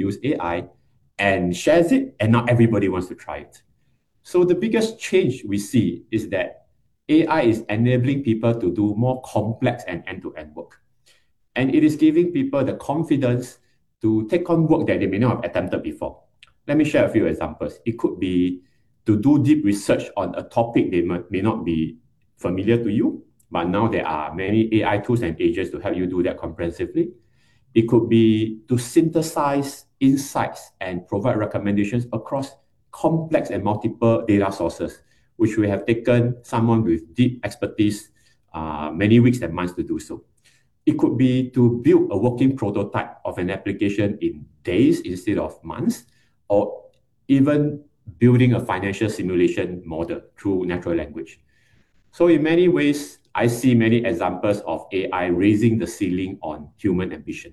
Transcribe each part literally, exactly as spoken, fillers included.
use A I and shares it, and not everybody wants to try it. So the biggest change we see is that A I is enabling people to do more complex and end-to-end work. And it is giving people the confidence to take on work that they may not have attempted before. Let me share a few examples. It could be to do deep research on a topic they may, may not be familiar to you, but now there are many A I tools and agents to help you do that comprehensively. It could be to synthesize insights and provide recommendations across complex and multiple data sources, which we have taken someone with deep expertise uh, many weeks and months to do so. It could be to build a working prototype of an application in days instead of months, or even building a financial simulation model through natural language. So in many ways, I see many examples of A I raising the ceiling on human ambition.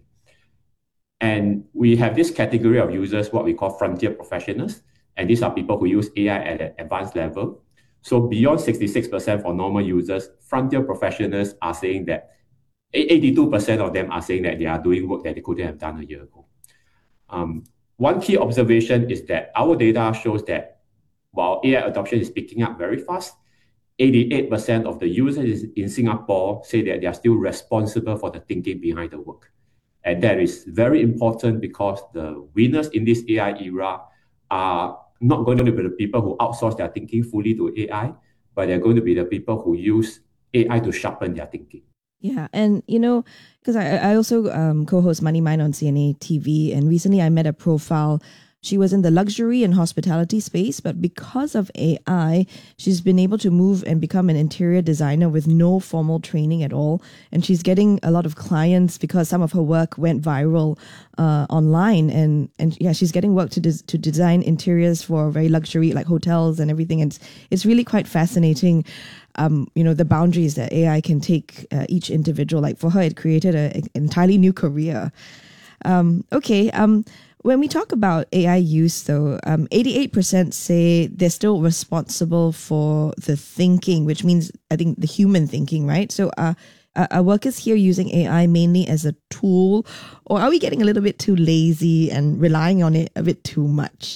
And we have this category of users, what we call frontier professionals. And these are people who use A I at an advanced level. So beyond sixty-six percent for normal users, frontier professionals are saying that eighty-two percent of them are saying that they are doing work that they couldn't have done a year ago. Um, one key observation is that our data shows that while A I adoption is picking up very fast, eighty-eight percent of the users in Singapore say that they are still responsible for the thinking behind the work. And that is very important because the winners in this A I era are not going to be the people who outsource their thinking fully to A I, but they're going to be the people who use A I to sharpen their thinking. Yeah, and you know, because I, I also um, co-host Money Mind on C N A T V, and recently I met a profile. She was in the luxury and hospitality space, but because of A I, she's been able to move and become an interior designer with no formal training at all. And she's getting a lot of clients because some of her work went viral uh, online. And, and yeah, she's getting work to des- to design interiors for very luxury, like hotels and everything. And it's, it's really quite fascinating. Um, you know, the boundaries that A I can take uh, each individual. Like for her, it created a, an entirely new career. Um, okay. Um, when we talk about A I use, though, um, eighty-eight percent say they're still responsible for the thinking, which means, I think, the human thinking, right? So uh, are workers here using A I mainly as a tool, or are we getting a little bit too lazy and relying on it a bit too much?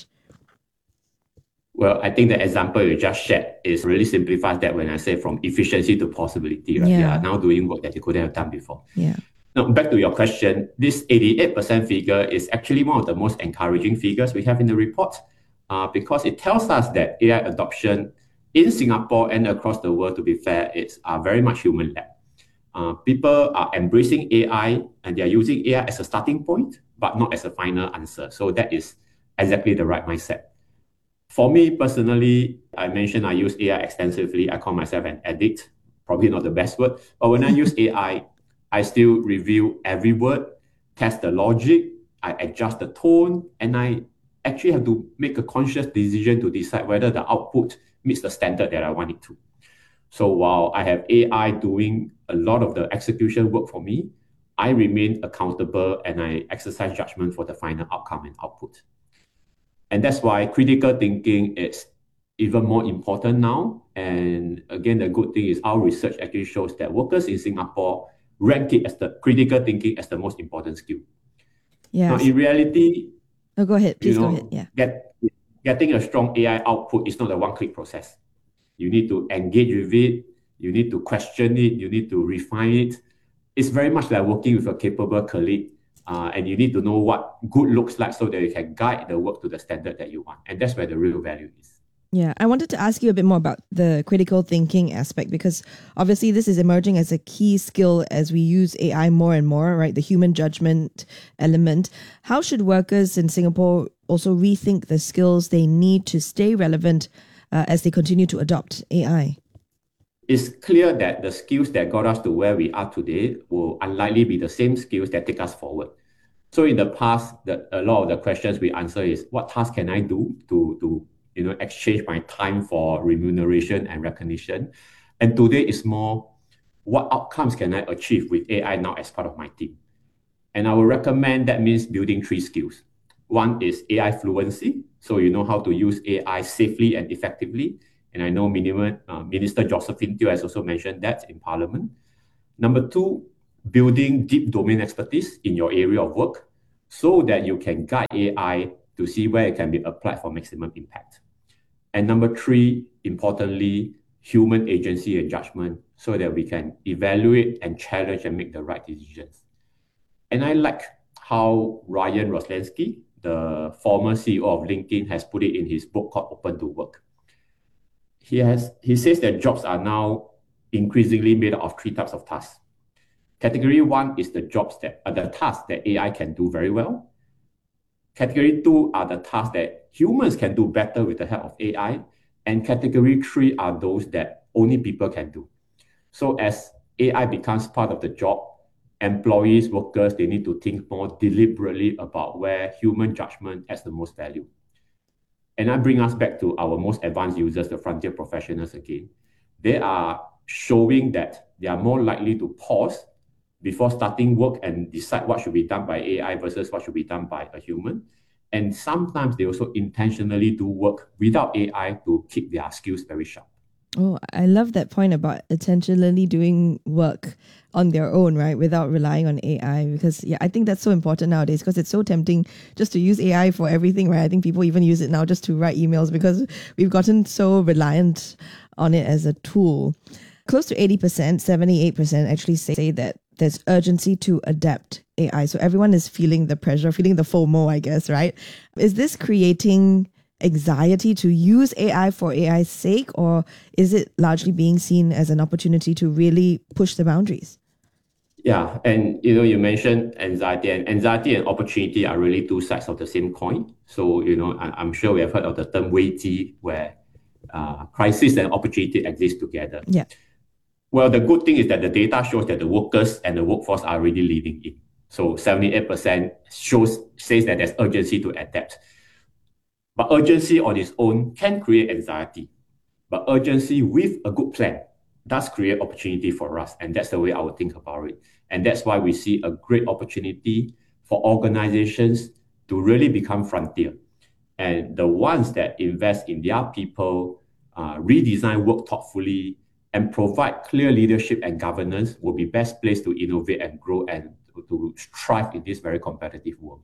Well, I think the example you just shared is really simplifies that when I say from efficiency to possibility, right? Yeah. They are now doing work that they couldn't have done before. Yeah. Now, back to your question, this eighty-eight percent figure is actually one of the most encouraging figures we have in the report uh, because it tells us that A I adoption in Singapore and across the world, to be fair, it's uh, very much human-led. Uh, people are embracing A I and they're using A I as a starting point, but not as a final answer. So that is exactly the right mindset. For me personally, I mentioned I use A I extensively. I call myself an addict, probably not the best word. But when I use A I, I still review every word, test the logic, I adjust the tone, and I actually have to make a conscious decision to decide whether the output meets the standard that I want it to. So while I have A I doing a lot of the execution work for me, I remain accountable and I exercise judgment for the final outcome and output. And that's why critical thinking is even more important now. And again, the good thing is our research actually shows that workers in Singapore rank it as the critical thinking as the most important skill. Yeah. Now, in reality, oh, go ahead. Please you know, go ahead. Yeah. Get, getting a strong A I output is not a one-click process. You need to engage with it. You need to question it. You need to refine it. It's very much like working with a capable colleague. Uh, and you need to know what good looks like so that you can guide the work to the standard that you want. And that's where the real value is. Yeah, I wanted to ask you a bit more about the critical thinking aspect, because obviously this is emerging as a key skill as we use A I more and more, right? The human judgment element. How should workers in Singapore also rethink the skills they need to stay relevant uh, as they continue to adopt A I? It's clear that the skills that got us to where we are today will unlikely be the same skills that take us forward. So in the past, the, a lot of the questions we answer is, what task can I do to, to you know, exchange my time for remuneration and recognition? And today is more, what outcomes can I achieve with A I now as part of my team? And I will recommend that means building three skills. One is A I fluency. So you know how to use A I safely and effectively. And I know minimum, uh, Minister Josephine Teo has also mentioned that in Parliament. Number two, building deep domain expertise in your area of work. so that you can guide A I to see where it can be applied for maximum impact. And number three, importantly, human agency and judgment so that we can evaluate and challenge and make the right decisions. And I like how Ryan Roslansky, the former C E O of LinkedIn, has put it in his book called Open to Work. He has he says that jobs are now increasingly made up of three types of tasks. Category one is the jobs that are the tasks that A I can do very well. Category two are the tasks that humans can do better with the help of A I. And category three are those that only people can do. So as A I becomes part of the job, employees, workers, they need to think more deliberately about where human judgment has the most value. And that brings us back to our most advanced users, the frontier professionals again. They are showing that they are more likely to pause before starting work and decide what should be done by A I versus what should be done by a human. And sometimes they also intentionally do work without A I to keep their skills very sharp. Oh, I love that point about intentionally doing work on their own, right? Without relying on A I. Because yeah, I think that's so important nowadays because it's so tempting just to use A I for everything, right? I think people even use it now just to write emails because we've gotten so reliant on it as a tool. Close to eighty percent, seventy-eight percent actually say that there's urgency to adapt A I. So everyone is feeling the pressure, feeling the FOMO, I guess, right? Is this creating anxiety to use A I for A I's sake, or is it largely being seen as an opportunity to really push the boundaries? Yeah, and you know, you mentioned anxiety, and anxiety and opportunity are really two sides of the same coin. So, you know, I, I'm sure we have heard of the term Weiji, where uh, crisis and opportunity exist together. Yeah. Well, the good thing is that the data shows that the workers and the workforce are already leading in. So seventy-eight percent shows says that there's urgency to adapt. But urgency on its own can create anxiety. But urgency with a good plan does create opportunity for us. And that's the way I would think about it. And that's why we see a great opportunity for organizations to really become frontier. And the ones that invest in their people, uh, redesign work thoughtfully, and provide clear leadership and governance will be best placed to innovate and grow and to strive in this very competitive world.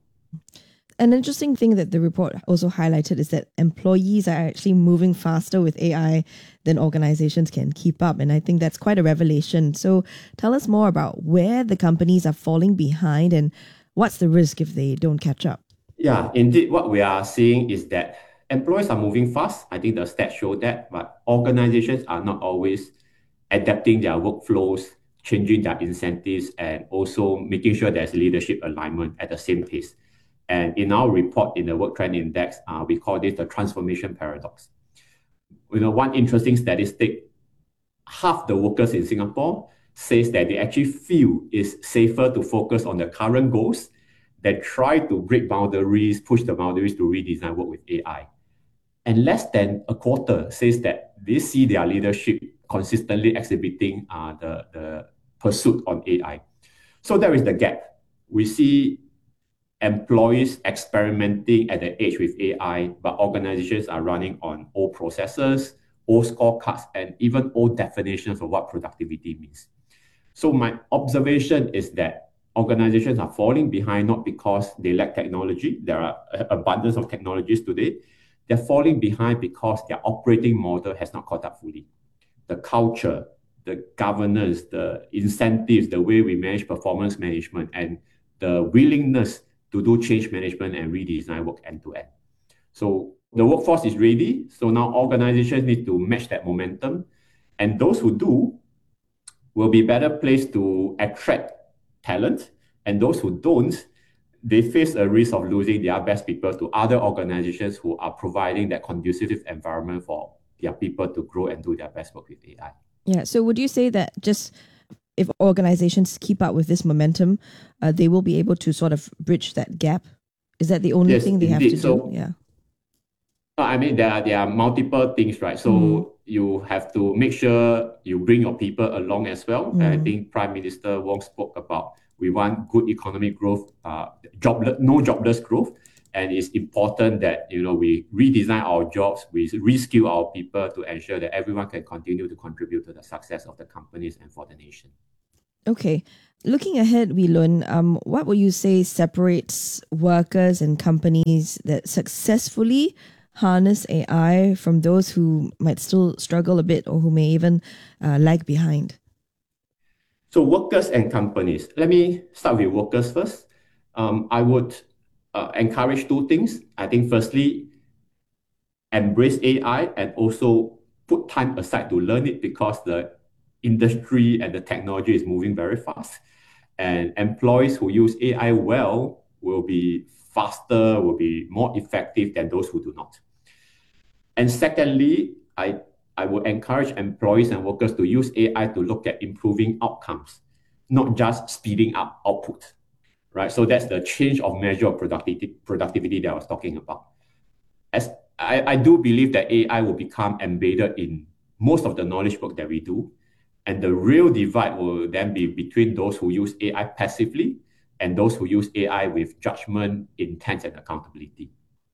An interesting thing that the report also highlighted is that employees are actually moving faster with A I than organizations can keep up. And I think that's quite a revelation. So tell us more about where the companies are falling behind and what's the risk if they don't catch up. Yeah, indeed, what we are seeing is that employees are moving fast. I think the stats show that, but organizations are not always adapting their workflows, changing their incentives, and also making sure there's leadership alignment at the same pace. And in our report in the Work Trend Index, uh, we call this the transformation paradox. You know, one interesting statistic, half the workers in Singapore says that they actually feel it's safer to focus on the current goals than try to break boundaries, push the boundaries to redesign work with A I. And less than a quarter says that they see their leadership consistently exhibiting uh, the, the pursuit on A I. So there is the gap. We see employees experimenting at the edge with A I, but organizations are running on old processes, old scorecards, and even old definitions of what productivity means. So my observation is that organizations are falling behind not because they lack technology. There are an abundance of technologies today. They're falling behind because their operating model has not caught up fully. The culture, the governance, the incentives, the way we manage performance management, and the willingness to do change management and redesign work end to end. So the workforce is ready. So now organizations need to match that momentum. And those who do will be better placed to attract talent. And those who don't, they face a risk of losing their best people to other organizations who are providing that conducive environment for their people to grow and do their best work with A I. Yeah. So would you say that just if organizations keep up with this momentum, uh, they will be able to sort of bridge that gap? Is that the only yes, thing they indeed. have to so, do? Yeah. I mean, there are, there are multiple things, right? So mm. you have to make sure you bring your people along as well. Mm. I think Prime Minister Wong spoke about we want good economic growth, uh, jobless, no jobless growth. And it's important that, you know, we redesign our jobs, we reskill our people to ensure that everyone can continue to contribute to the success of the companies and for the nation. Okay. Looking ahead, Wee Lun, um, what would you say separates workers and companies that successfully harness A I from those who might still struggle a bit or who may even uh, lag behind? So workers and companies. Let me start with workers first. Um, I would uh, encourage two things. I think firstly, embrace A I and also put time aside to learn it because the industry and the technology is moving very fast. And employees who use A I well will be faster, will be more effective than those who do not. And secondly, I, I would encourage employees and workers to use A I to look at improving outcomes, not just speeding up output, right? So that's the change of measure of productivity, productivity that I was talking about. As I, I do believe that A I will become embedded in most of the knowledge work that we do. And the real divide will then be between those who use A I passively and those who use A I with judgment, intent, and accountability.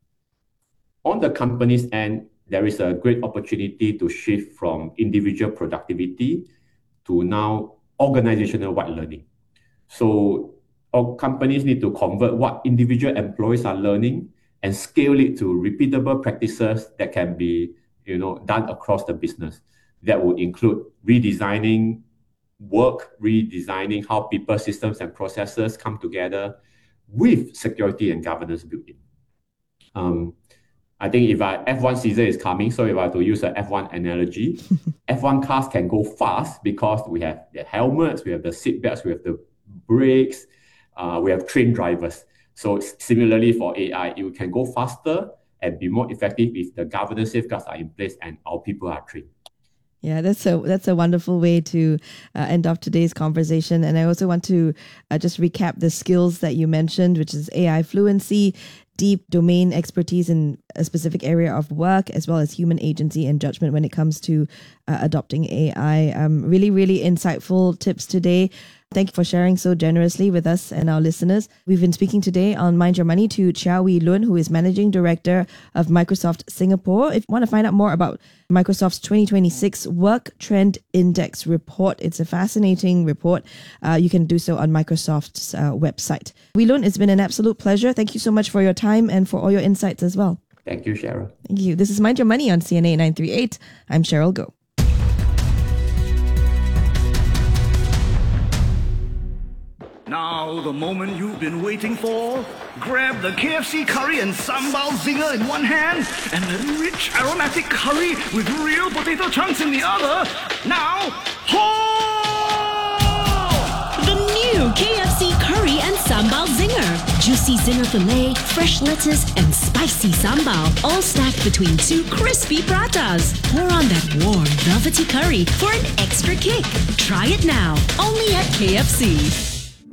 On the company's end, there is a great opportunity to shift from individual productivity to now organizational-wide learning. So our companies need to convert what individual employees are learning and scale it to repeatable practices that can be, you know, done across the business. That will include redesigning work, redesigning how people, systems, and processes come together with security and governance built in. Um, I think if I, F one season is coming, so if I have to use an F one analogy, F one cars can go fast because we have the helmets, we have the seat belts, we have the brakes, uh, we have trained drivers. So similarly for A I, it can go faster and be more effective if the governance safeguards are in place and our people are trained. Yeah, that's a that's a wonderful way to uh, end off today's conversation. And I also want to uh, just recap the skills that you mentioned, which is A I fluency, deep domain expertise in a specific area of work, as well as human agency and judgment when it comes to uh, adopting A I. Um, really, really insightful tips today. Thank you for sharing so generously with us and our listeners. We've been speaking today on Mind Your Money to Chia Wee Lun, who is Managing Director of Microsoft Singapore. If you want to find out more about Microsoft's twenty twenty-six Work Trend Index report, it's a fascinating report. Uh, you can do so on Microsoft's uh, website. Wee Lun, it's been an absolute pleasure. Thank you so much for your time and for all your insights as well. Thank you, Cheryl. Thank you. This is Mind Your Money on C N A nine three eight. I'm Cheryl Goh. Now, the moment you've been waiting for. Grab the K F C curry and sambal zinger in one hand and the rich aromatic curry with real potato chunks in the other. Now, ho! The new K F C curry and sambal zinger. Juicy zinger filet, fresh lettuce, and spicy sambal, all stacked between two crispy pratas. Pour on that warm, velvety curry for an extra kick. Try it now, only at K F C.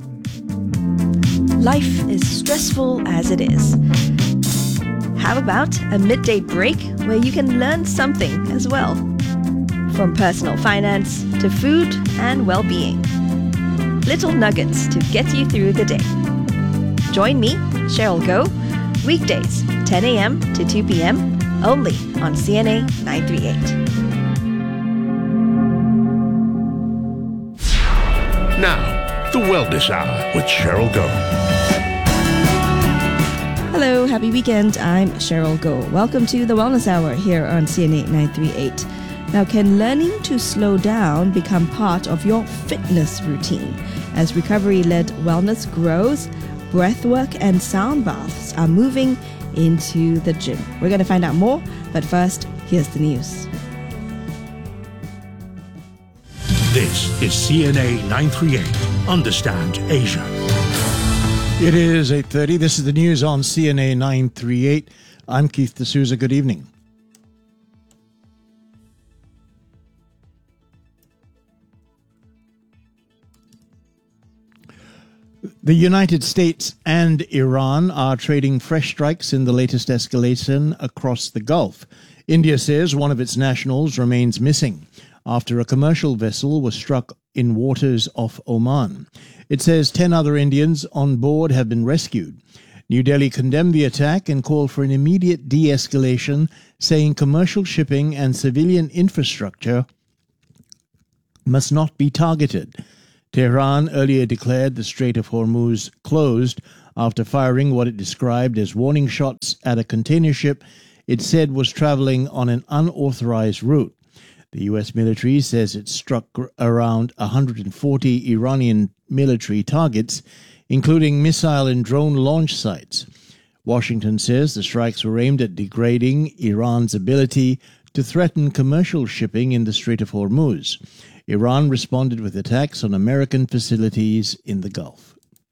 Life is stressful as it is. How about a midday break where you can learn something as well? From personal finance to food and well-being. Little nuggets to get you through the day. Join me, Cheryl Goh, weekdays, ten a.m. to two p.m. only on C N A nine three eight. Now, the Wellness Hour with Cheryl Goh. Hello, happy weekend. I'm Cheryl Goh. Welcome to the Wellness Hour here on C N A nine three eight. Now, can learning to slow down become part of your fitness routine? As recovery-led wellness grows, breathwork and sound baths are moving into the gym. We're going to find out more, but first, here's the news. This is C N A nine three eight. Understand Asia. It is eight thirty. This is the news on C N A nine three eight. I'm Keith D'Souza. Good evening. The United States and Iran are trading fresh strikes in the latest escalation across the Gulf. India says one of its nationals remains missing after a commercial vessel was struck in waters off Oman. It says ten other Indians on board have been rescued. New Delhi condemned the attack and called for an immediate de-escalation, saying commercial shipping and civilian infrastructure must not be targeted. Tehran earlier declared the Strait of Hormuz closed after firing what it described as warning shots at a container ship it said was traveling on an unauthorized route. The U S military says it struck around one hundred forty Iranian military targets, including missile and drone launch sites. Washington says the strikes were aimed at degrading Iran's ability to threaten commercial shipping in the Strait of Hormuz. Iran responded with attacks on American facilities in the Gulf.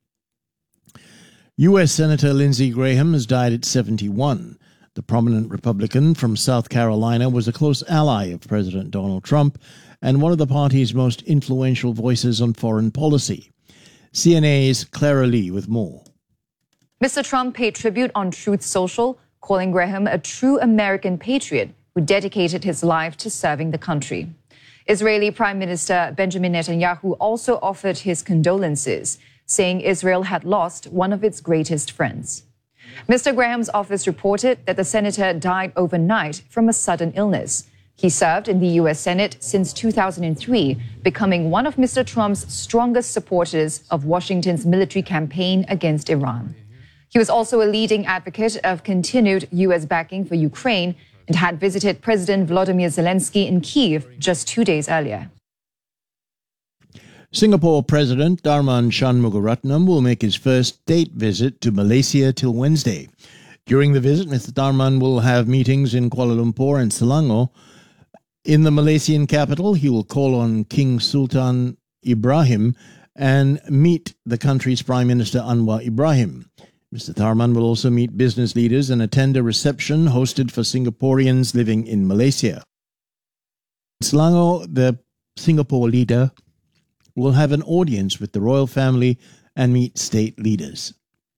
U S Senator Lindsey Graham has died at seventy-one. The prominent Republican from South Carolina was a close ally of President Donald Trump and one of the party's most influential voices on foreign policy. C N A's Clara Lee with more. Mister Trump paid tribute on Truth Social, calling Graham a true American patriot who dedicated his life to serving the country. Israeli Prime Minister Benjamin Netanyahu also offered his condolences, saying Israel had lost one of its greatest friends. Mister Graham's office reported that the senator died overnight from a sudden illness. He served in the U S Senate since two thousand three, becoming one of Mister Trump's strongest supporters of Washington's military campaign against Iran. He was also a leading advocate of continued U S backing for Ukraine and had visited President Volodymyr Zelensky in Kyiv just two days earlier. Singapore President Tharman Shanmugaratnam will make his first state visit to Malaysia till Wednesday. During the visit, Mister Tharman will have meetings in Kuala Lumpur and Selangor. In the Malaysian capital, he will call on King Sultan Ibrahim and meet the country's Prime Minister Anwar Ibrahim. Mister Tharman will also meet business leaders and attend a reception hosted for Singaporeans living in Malaysia. In Selangor, the Singapore leader will have an audience with the royal family and meet state leaders.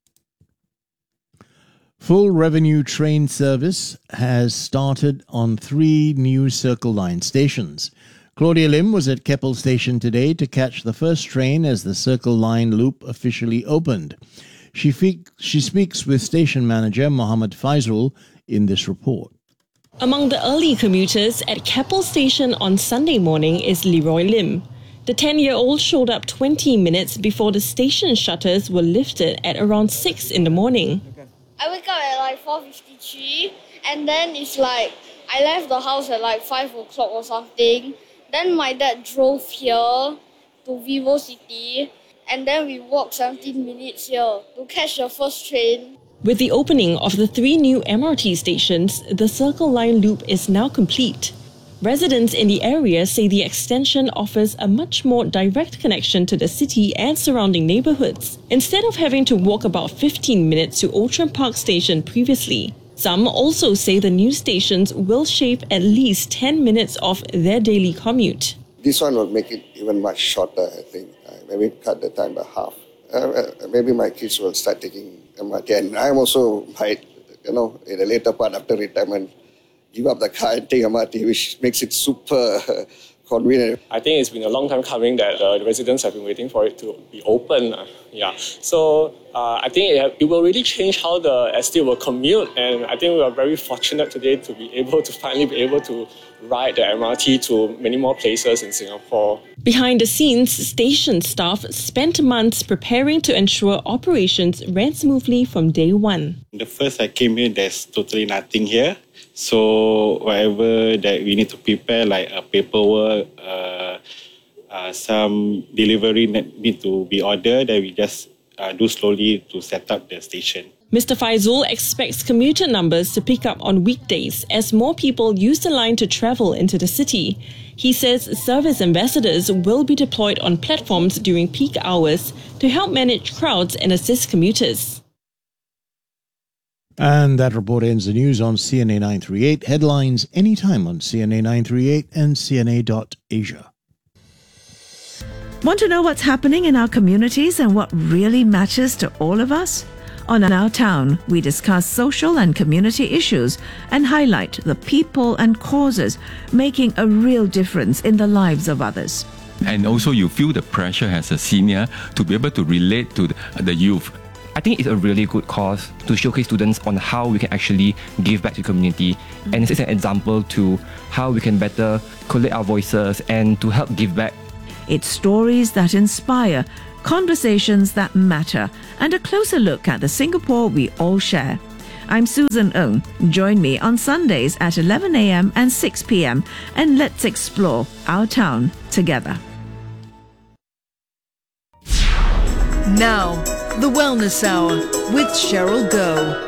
Full revenue train service has started on three new Circle Line stations. Claudia Lim was at Keppel Station today to catch the first train as the Circle Line loop officially opened. She, fe- she speaks with station manager Mohammed Faizul in this report. Among the early commuters at Keppel Station on Sunday morning is Leroy Lim. The ten-year-old showed up twenty minutes before the station shutters were lifted at around six in the morning. I wake up at like four fifty-three, and then it's like I left the house at like five o'clock or something. Then my dad drove here to Vivo City, and then we walked seventeen minutes here to catch the first train. With the opening of the three new M R T stations, the Circle Line loop is now complete. Residents in the area say the extension offers a much more direct connection to the city and surrounding neighbourhoods, instead of having to walk about fifteen minutes to Outram Park Station previously. Some also say the new stations will shave at least ten minutes off their daily commute. This one will make it even much shorter, I think. Uh, maybe cut the time by half. Uh, maybe my kids will start taking M R T. And I'm also, might, you know, in the later part after retirement, give up the car and take M R T, which makes it super convenient. I think it's been a long time coming that uh, the residents have been waiting for it to be open. Uh, yeah, so uh, I think it, have, it will really change how the estate will commute, and I think we are very fortunate today to be able to finally be able to ride the M R T to many more places in Singapore. Behind the scenes, station staff spent months preparing to ensure operations ran smoothly from day one. The first I came here, there's totally nothing here. So whatever that we need to prepare, like a paperwork, uh, uh, some delivery that need to be ordered, that we just uh, do slowly to set up the station. Mister Faizul expects commuter numbers to pick up on weekdays as more people use the line to travel into the city. He says service ambassadors will be deployed on platforms during peak hours to help manage crowds and assist commuters. And that report ends the news on C N A nine thirty-eight. Headlines anytime on C N A nine thirty-eight and C N A dot asia. Want to know what's happening in our communities and what really matters to all of us? On Our Town, we discuss social and community issues and highlight the people and causes making a real difference in the lives of others. And also you feel the pressure as a senior to be able to relate to the, the youth. I think it's a really good cause to showcase students on how we can actually give back to the community, and this is an example to how we can better collate our voices and to help give back. It's stories that inspire, conversations that matter, and a closer look at the Singapore we all share. I'm Susan Ng. Join me on Sundays at eleven a.m. and six p.m. and let's explore our town together. Now, the Wellness Hour with Cheryl Goh.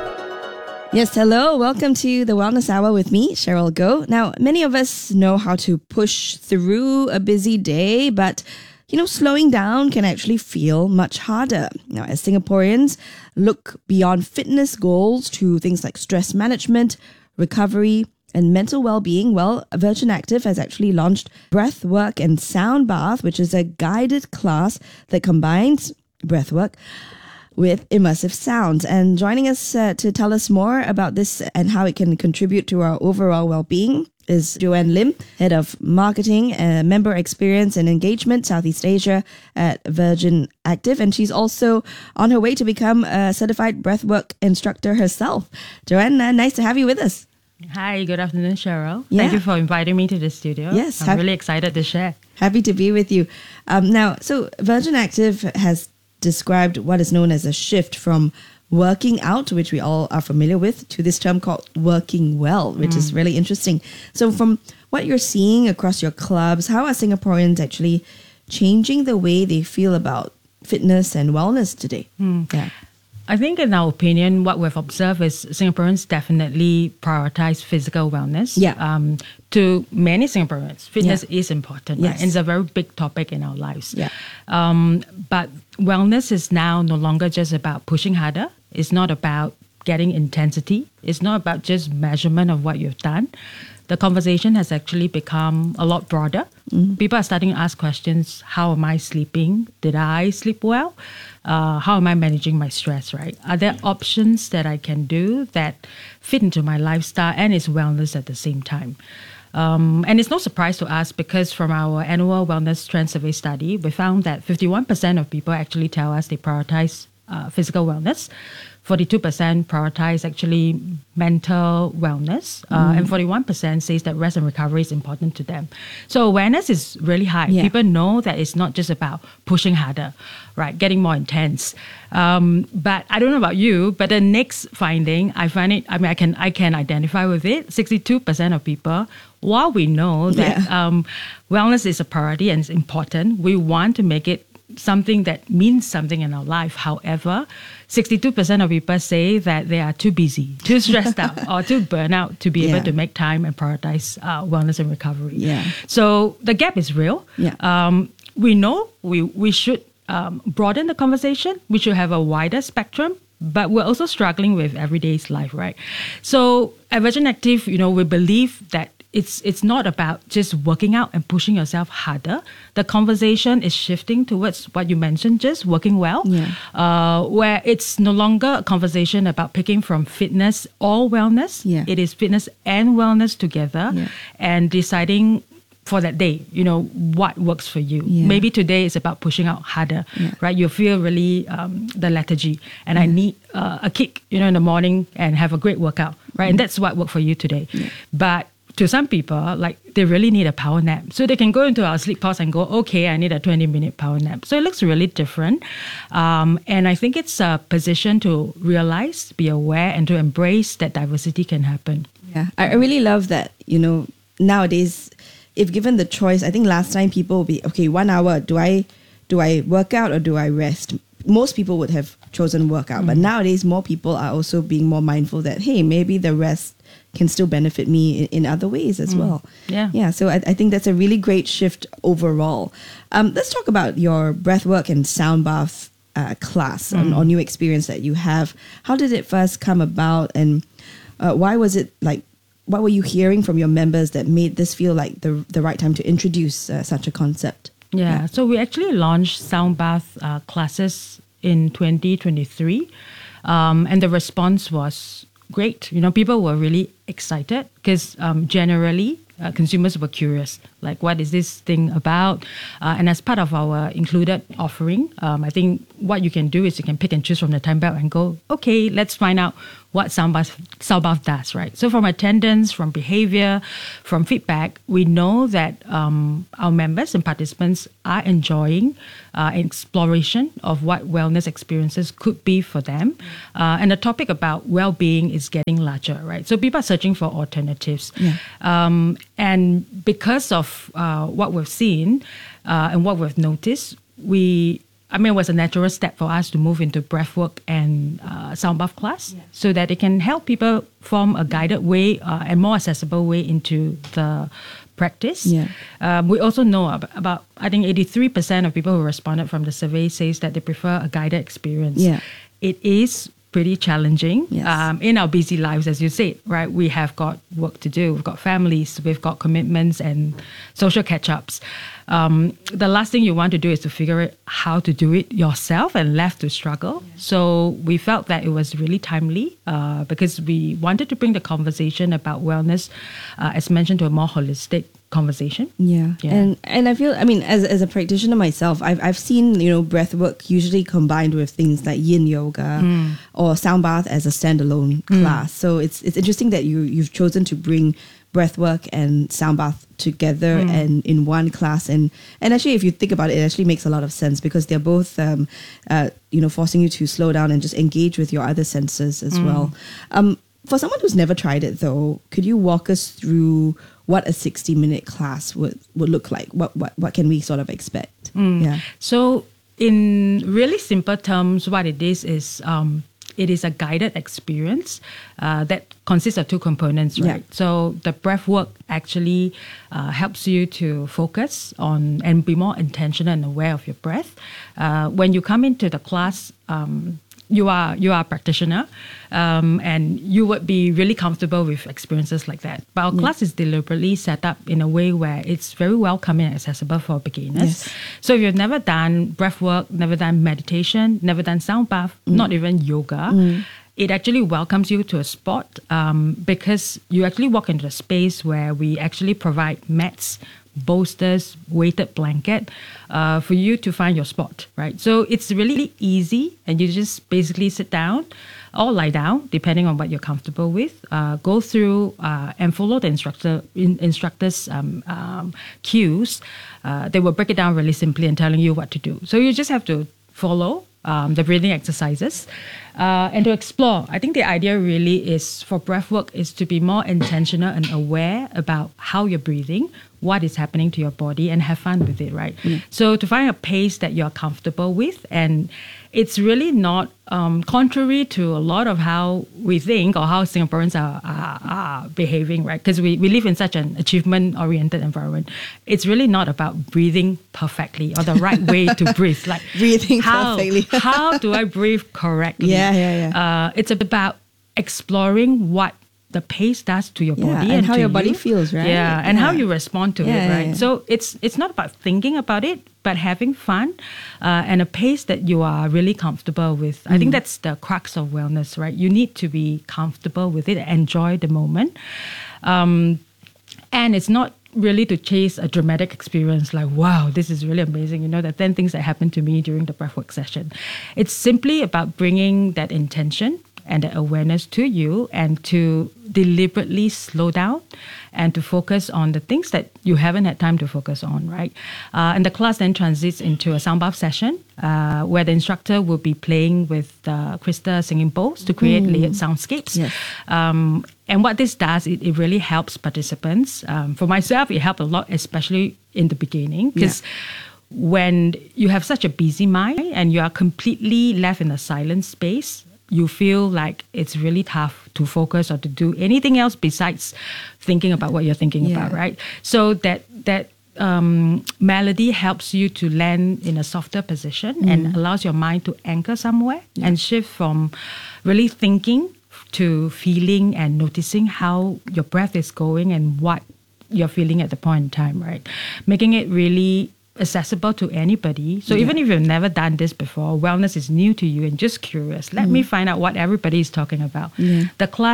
Yes, hello. Welcome to the Wellness Hour with me, Cheryl Goh. Now, many of us know how to push through a busy day, but you know, slowing down can actually feel much harder. Now, as Singaporeans look beyond fitness goals to things like stress management, recovery, and mental well-being, well, Virgin Active has actually launched Breathwork and Sound Bath, which is a guided class that combines breathwork with immersive sounds. And joining us uh, to tell us more about this and how it can contribute to our overall well-being is Joanne Lim, Head of Marketing, uh, Member Experience and Engagement, Southeast Asia at Virgin Active. And she's also on her way to become a certified breathwork instructor herself. Joanne, uh, nice to have you with us. Hi, good afternoon, Cheryl. Yeah. Thank you for inviting me to the studio. Yes. I'm ha- really excited to share. Happy to be with you. Um, now, so Virgin Active has described what is known as a shift from working out, which we all are familiar with, to this term called working well, which mm. is really interesting. So from what you're seeing across your clubs, how are Singaporeans actually changing the way they feel about fitness and wellness today? Mm. Yeah. I think in our opinion, what we've observed is Singaporeans definitely prioritize physical wellness. Yeah. Um, to many Singaporeans, fitness Yeah. is important. Yes. Right? And it's a very big topic in our lives. Yeah. Um, but wellness is now no longer just about pushing harder. It's not about getting intensity. It's not about just measurement of what you've done. The conversation has actually become a lot broader. Mm. People are starting to ask questions. How am I sleeping? Did I sleep well? Uh, how am I managing my stress, right? Are there options that I can do that fit into my lifestyle and is wellness at the same time? Um, and it's no surprise to us because from our annual wellness trend survey study, we found that fifty-one percent of people actually tell us they prioritize uh, physical wellness. forty-two percent prioritize actually mental wellness, uh, Mm. and forty-one percent says that rest and recovery is important to them. So awareness is really high. Yeah. People know that it's not just about pushing harder, right? Getting more intense. Um, but I don't know about you, but the next finding, I find it, I mean, I can, I can identify with it. sixty-two percent of people, while we know that Yeah. um, wellness is a priority and it's important, we want to make it something that means something in our life. However, sixty-two percent of people say that they are too busy, too stressed out, or too burnt out to be Yeah. able to make time and prioritize uh, wellness and recovery. Yeah. So the gap is real. Yeah. Um, we know we, we should um, broaden the conversation. We should have a wider spectrum. But we're also struggling with everyday's life, right? So at Virgin Active, you know, we believe that it's it's not about just working out and pushing yourself harder. The conversation is shifting towards what you mentioned, just working well, Yeah. uh, where it's no longer a conversation about picking from fitness or wellness. Yeah. It is fitness and wellness together, Yeah. and deciding for that day, you know, what works for you. Yeah. Maybe today is about pushing out harder, Yeah. right? You feel really um, the lethargy, and I need uh, a kick, you know, in the morning and have a great workout, right? And that's what worked for you today. But to some people, like they really need a power nap. So they can go into our sleep pause and go, okay, I need a twenty minute power nap. So it looks really different. Um, and I think it's a position to realize, be aware, and to embrace that diversity can happen. Yeah, I I really love that. You know, nowadays, if given the choice, I think last time people would be, okay, one hour, do I do I work out or do I rest? Most people would have chosen workout, but nowadays more people are also being more mindful that, hey, maybe the rest can still benefit me in, in other ways as Mm. well. Yeah. Yeah, so I, I think that's a really great shift overall. Um, let's talk about your breathwork and sound bath uh, class Mm. or, or new experience that you have. How did it first come about, and uh, why was it like, what were you hearing from your members that made this feel like the the right time to introduce uh, such a concept? Yeah, so we actually launched sound bath uh, classes in twenty twenty-three, um, and the response was great. You know, people were really excited because um, generally uh, consumers were curious. Like, what is this thing about? Uh, and as part of our included offering, um, I think what you can do is you can pick and choose from the time belt and go, okay, let's find out what sound bath, sound bath does, right? So from attendance, from behavior, from feedback, we know that um, our members and participants are enjoying uh, exploration of what wellness experiences could be for them. Uh, and the topic about well-being is getting larger, right? So people are searching for alternatives. Yeah. Um, and because of uh, what we've seen uh, and what we've noticed, we I mean, it was a natural step for us to move into breathwork and uh, sound bath class, yeah, so that it can help people form a guided way uh, and more accessible way into the practice. Yeah. Um, we also know about, about, I think, eighty-three percent of people who responded from the survey says that they prefer a guided experience. Yeah. It is pretty challenging Yes. um, in our busy lives, as you said, right? We have got work to do. We've got families, we've got commitments and social catch-ups. Um, the last thing you want to do is to figure out how to do it yourself and left to struggle. Yeah. So we felt that it was really timely uh, because we wanted to bring the conversation about wellness, uh, as mentioned, to a more holistic conversation. Yeah. Yeah. And and I feel, I mean, as as a practitioner myself, I've I've seen, you know, breath work usually combined with things like yin yoga Mm. or sound bath as a standalone Mm. class. So it's it's interesting that you you've chosen to bring breath work and sound bath together Mm. and in one class, and and actually if you think about it, it actually makes a lot of sense because they're both um uh you know forcing you to slow down and just engage with your other senses as Mm. well. Um for someone who's never tried it though, could you walk us through what a sixty minute class would, would look like? What, what what can we sort of expect? Mm. Yeah. So in really simple terms, what it is is um, it is a guided experience uh, that consists of two components, right? Yeah. So the breath work actually uh, helps you to focus on and be more intentional and aware of your breath. Uh, when you come into the class, um, you are you are a practitioner, um, and you would be really comfortable with experiences like that. But our Yeah. class is deliberately set up in a way where it's very welcoming and accessible for beginners. Yes. So if you've never done breath work, never done meditation, never done sound bath, Mm. not even yoga, Mm. it actually welcomes you to a spot um, because you actually walk into a space where we actually provide mats, bolsters, weighted blanket uh, for you to find your spot, right? So it's really easy, and you just basically sit down or lie down, depending on what you're comfortable with. Uh, go through uh, and follow the instructor in, instructor's um, um, cues. Uh, they will break it down really simply and telling you what to do. So you just have to follow um, the breathing exercises uh, and to explore. I think the idea really is for breathwork is to be more intentional and aware about how you're breathing, what is happening to your body, and have fun with it, right? Mm. So to find a pace that you're comfortable with, and it's really not um, contrary to a lot of how we think or how Singaporeans are, are, are behaving, right? Because we, we live in such an achievement-oriented environment. It's really not about breathing perfectly or the right way to breathe. Like Breathing how, perfectly. how do I breathe correctly? Yeah, yeah, yeah. Uh, it's about exploring what the pace does to your Yeah, body and how to your body you. feels, right? Yeah, and how Yeah. you respond to Yeah, it, yeah, right? yeah. So it's it's not about thinking about it, but having fun uh, and a pace that you are really comfortable with. I think Mm. that's the crux of wellness, right? You need to be comfortable with it, enjoy the moment, um, and it's not really to chase a dramatic experience like, wow, this is really amazing. You know, the ten things that happened to me during the breathwork session. It's simply about bringing that intention and the awareness to you and to deliberately slow down and to focus on the things that you haven't had time to focus on, right? Uh, and the class then transits into a sound bath session uh, where the instructor will be playing with uh, Krista singing bowls to create Mm. layered soundscapes. Yes. Um, and what this does, it, it really helps participants. Um, for myself, it helped a lot, especially in the beginning, because when you have such a busy mind and you are completely left in a silent space, you feel like it's really tough to focus or to do anything else besides thinking about what you're thinking Yeah. about, right? So that that um, melody helps you to land in a softer position Mm. and allows your mind to anchor somewhere and shift from really thinking to feeling and noticing how your breath is going and what you're feeling at the point in time, right? Making it really accessible to anybody. So Yeah. even if you've never done this before, wellness is new to you and just curious, let me find out what everybody is talking about. Yeah. The class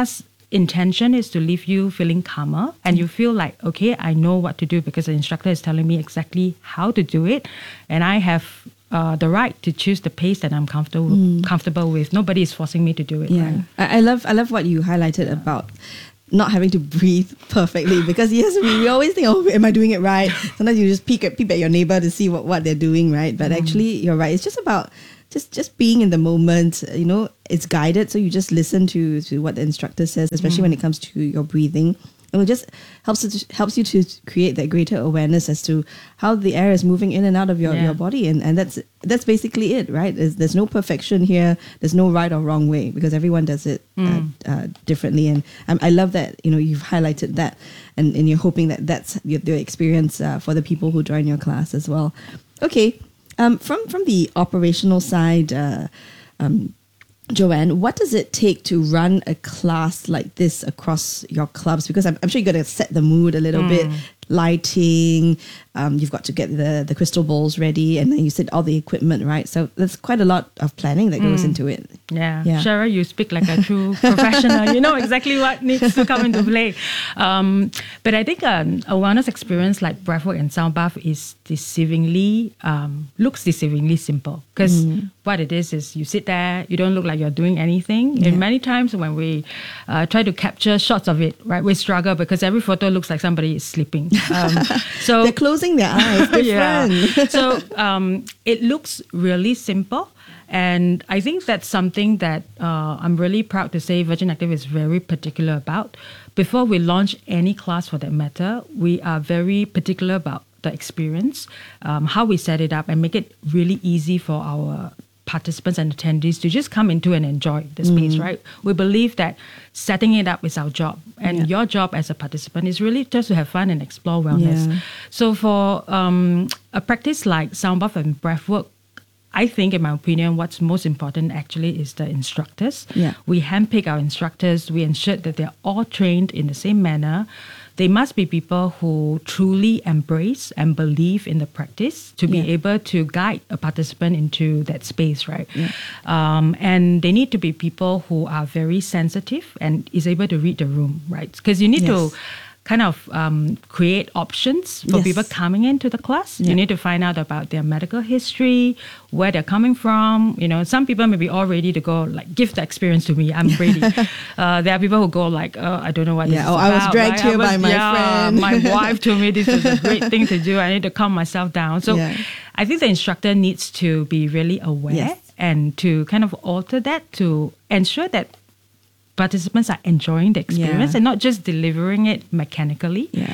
intention is to leave you feeling calmer and you feel like, okay, I know what to do because the instructor is telling me exactly how to do it, and I have uh, the right to choose the pace that I'm comfortable mm. comfortable with. Nobody is forcing me to do it. Yeah, right? I, I love I love what you highlighted about not having to breathe perfectly, because yes, we, we always think, oh, am I doing it right? Sometimes you just peek at, peep at your neighbor to see what, what they're doing, right? But mm. actually, you're right. It's just about just just being in the moment. You know, it's guided, so you just listen to to what the instructor says, especially mm. when it comes to your breathing. And it just helps it to, helps you to create that greater awareness as to how the air is moving in and out of your, Yeah. your body, and and that's that's basically it, right? There's, there's no perfection here. There's no right or wrong way, because everyone does it uh, Mm. uh, differently. And um, I love that, you know, you've highlighted that, and, and you're hoping that that's your, the experience uh, for the people who join your class as well. Okay, um, from from the operational side, uh, um, Joanne, what does it take to run a class like this across your clubs? Because I'm, I'm sure you got to set the mood a little Mm. bit, lighting, um, you've got to get the, the crystal bowls ready, and then you said all the equipment, right? So there's quite a lot of planning that goes Mm. into it. Yeah. Yeah. Cheryl, you speak like a true professional. You know exactly what needs to come into play. Um, but I think um, a wellness experience like breathwork and sound bath is deceivingly, um, looks deceivingly simple. Because Mm. what it is, is you sit there, you don't look like you're doing anything. Yeah. And many times when we uh, try to capture shots of it, right, we struggle because every photo looks like somebody is sleeping. Um, so They're closing their eyes. yeah. Different. So um, it looks really simple. And I think that's something that uh, I'm really proud to say Virgin Active is very particular about. Before we launch any class for that matter, we are very particular about the experience, um, how we set it up and make it really easy for our participants and attendees to just come into and enjoy the space, Mm. right? We believe that setting it up is our job. And Yeah. your job as a participant is really just to have fun and explore wellness. Yeah. So for um, a practice like sound bath and breathwork, I think, in my opinion, what's most important actually is the instructors. Yeah. We handpick our instructors. We ensure that they're all trained in the same manner. They must be people who truly embrace and believe in the practice to be Yeah. able to guide a participant into that space, right? Yeah. Um, and they need to be people who are very sensitive and is able to read the room, right? Because you need Yes. to kind of um, create options for Yes. people coming into the class. Yeah. You need to find out about their medical history, where they're coming from. You know, some people may be all ready to go, like, give the experience to me. I'm ready. uh, there are people who go like, oh, I don't know what Yeah, this is oh, I was about, dragged right? here I was- by my yeah, friend. My wife told me this is a great thing to do. I need to calm myself down. So Yeah. I think the instructor needs to be really aware Yes. and to kind of alter that to ensure that participants are enjoying the experience Yeah. and not just delivering it mechanically. Yeah.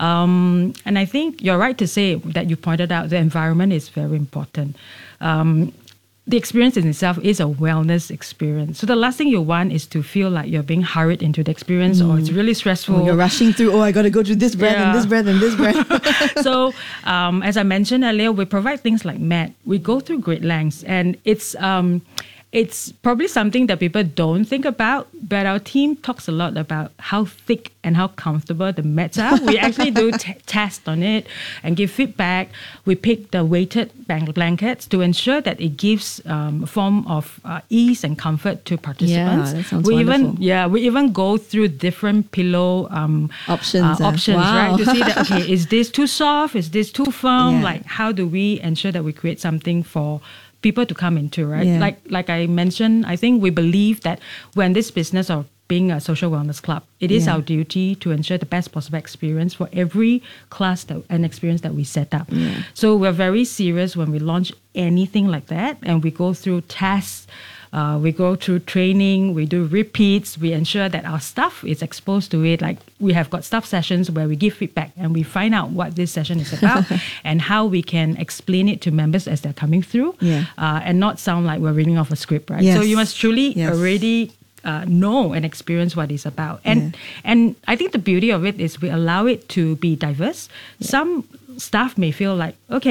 Um, and I think you're right to say that you pointed out the environment is very important. Um, the experience in itself is a wellness experience. So the last thing you want is to feel like you're being hurried into the experience or it's really stressful. Oh, you're rushing through, oh, I got to go through this breath and Yeah. this breath and this breath. So, um, as I mentioned earlier, we provide things like mat. We go through great lengths, and it's um, it's probably something that people don't think about. But our team talks a lot about how thick and how comfortable the mats are. We actually do t- tests on it and give feedback. We pick the weighted blank- blankets to ensure that it gives um, a form of uh, ease and comfort to participants. that sounds we even wonderful. yeah we even go through different pillow um, Options, uh, uh, options wow. right, to see that, okay, is this too soft? Is this too firm? Yeah. Like, how do we ensure that we create something for people to come into, right? Yeah. Like like I mentioned, I think we believe that when this business of being a social wellness club, it is Yeah. our duty to ensure the best possible experience for every class that, and experience that we set up. Yeah. So we're very serious when we launch anything like that, and we go through tests. Uh, we go through training, we do repeats, we ensure that our staff is exposed to it. Like, we have got staff sessions where we give feedback and we find out what this session is about and how we can explain it to members as they're coming through, Yeah. uh, and not sound like we're reading off a script, right? Yes. So you must truly Yes. already uh, know and experience what it's about. And and I think the beauty of it is we allow it to be diverse. Some staff may feel like, okay,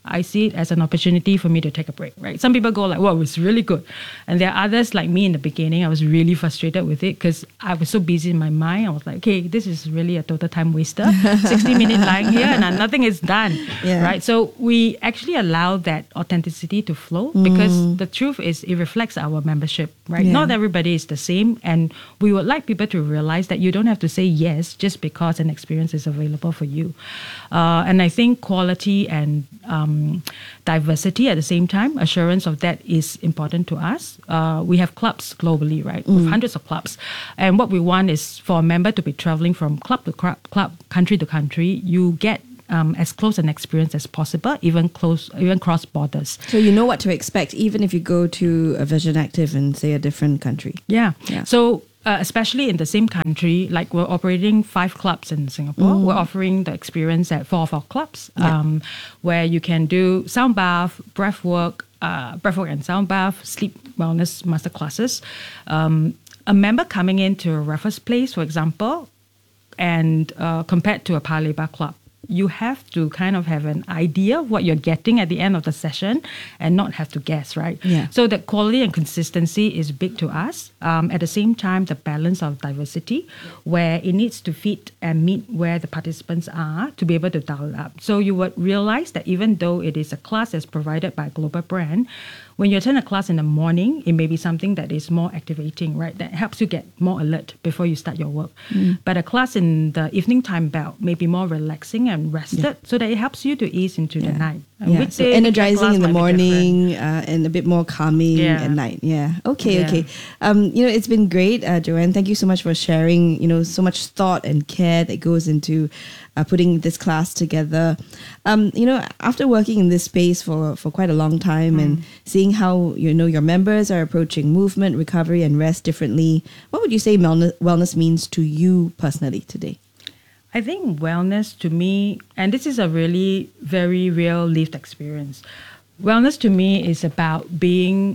I see it as an opportunity for me to take a break, right? Some people go like, wow, it's really good. And there are others like me in the beginning, I was really frustrated with it because I was so busy in my mind. I was like, okay, this is really a total time waster. sixty minutes lying here and nothing is done, Yeah. right? So we actually allow that authenticity to flow because Mm. the truth is it reflects our membership, right? Yeah. Not everybody is the same. And we would like people to realize that you don't have to say yes just because an experience is available for you. Uh, and I think quality and um, diversity at the same time, assurance of that is important to us. Uh, we have clubs globally, right? With Mm. hundreds of clubs. And what we want is for a member to be traveling from club to club, club country to country. You get um, as close an experience as possible, even close, even cross borders. So you know what to expect, even if you go to a Virgin Active in, say, a different country. Yeah. Yeah. So uh, especially in the same country, like we're operating five clubs in Singapore. Mm. We're offering the experience at four of our clubs, Yeah. um, where you can do sound bath, breath work, uh, breath work and sound bath, sleep wellness masterclasses. Um, a member coming into a Raffles Place, for example, and uh, compared to a Paya Lebar club, you have to kind of have an idea of what you're getting at the end of the session and not have to guess, right? Yeah. So the quality and consistency is big to us. Um, at the same time, the balance of diversity, where it needs to fit and meet where the participants are to be able to dial it up. So you would realize that even though it is a class that's provided by a global brand, when you attend a class in the morning, it may be something that is more activating, right? That helps you get more alert before you start your work. Mm. But a class in the evening time belt may be more relaxing and rested, Yeah. so that it helps you to ease into the night. And Yeah, weekday, so weekend energizing class in the might be morning uh, and a bit more calming Yeah. at night. Yeah. Okay. Yeah. Okay. Um, you know, it's been great, uh, Joanne. Thank you so much for sharing. You know, so much thought and care that goes into uh, putting this class together. Um, you know, after working in this space for for quite a long time and seeing how you know your members are approaching movement, recovery, and rest differently, what would you say wellness, wellness means to you personally today? I think wellness to me, and this is a really very real lived experience, wellness to me is about being